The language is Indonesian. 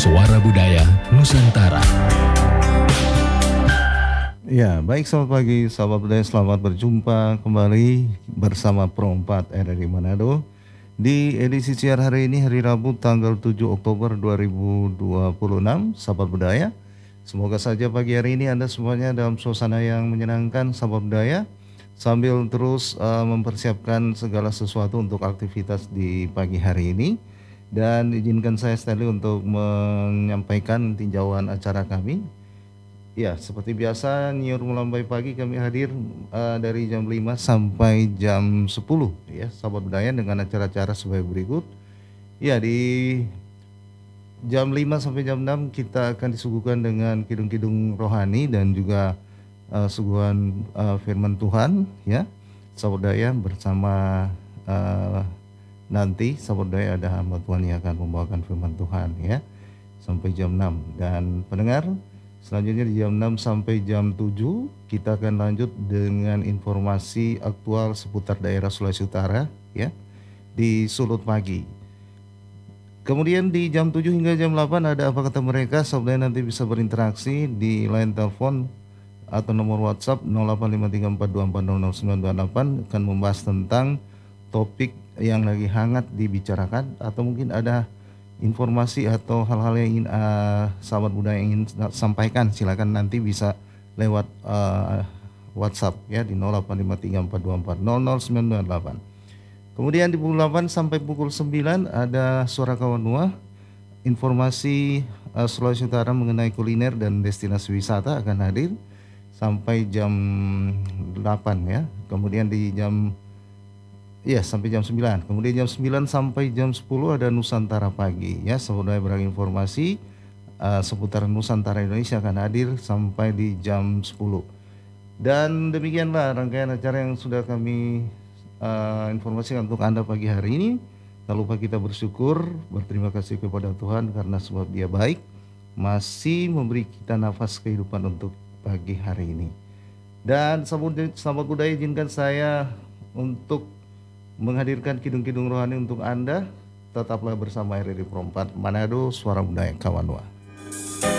Suara Budaya Nusantara. Ya, baik, selamat pagi sahabat budaya, selamat berjumpa kembali bersama Pro 4 RRI Manado di edisi siar hari ini, hari Rabu tanggal 7 Oktober 2026. Sahabat budaya, semoga saja pagi hari ini Anda semuanya dalam suasana yang menyenangkan, sahabat budaya, sambil terus mempersiapkan segala sesuatu untuk aktivitas di pagi hari ini. Dan izinkan saya Stanley untuk menyampaikan tinjauan acara kami. Ya, seperti biasa Nyiur Melambai Pagi kami hadir dari jam 5 sampai jam 10 ya, sahabat budaya, dengan acara-acara sebagai berikut. Ya, di jam 5 sampai jam 6 kita akan disuguhkan dengan kidung-kidung rohani dan juga suguhan firman Tuhan ya, sahabat budaya, bersama nanti sahabat budaya ada hamba Tuhan yang akan membawakan firman Tuhan ya sampai jam 6. Dan pendengar, selanjutnya di jam 6 sampai jam 7 kita akan lanjut dengan informasi aktual seputar daerah Sulawesi Utara ya di Sulut Pagi. Kemudian di jam 7 hingga jam 8 ada apa kata mereka, saudara nanti bisa berinteraksi di line telepon atau nomor WhatsApp 085342400928, akan membahas tentang topik yang lagi hangat dibicarakan, atau mungkin ada informasi atau hal-hal yang ingin sahabat budaya ingin sampaikan, silakan nanti bisa lewat WhatsApp ya di 085342400928. Kemudian di pukul 8 sampai pukul 9 ada Suara Kawanua, informasi Sulawesi Utara mengenai kuliner dan destinasi wisata akan hadir sampai jam 8 ya. Kemudian di jam sampai jam 9. Kemudian jam 9 sampai jam 10 ada Nusantara Pagi ya, saudara berinformasi seputar Nusantara Indonesia akan hadir sampai di jam 10. Dan demikianlah rangkaian acara yang sudah kami informasikan untuk Anda pagi hari ini. Tak lupa kita bersyukur, berterima kasih kepada Tuhan karena sebab Dia baik, masih memberi kita nafas kehidupan untuk pagi hari ini. Dan sahabat budaya, izinkan saya untuk menghadirkan kidung-kidung rohani untuk Anda. Tetaplah bersama RRI Pro 4 Manado, Suara Budaya Kawanua.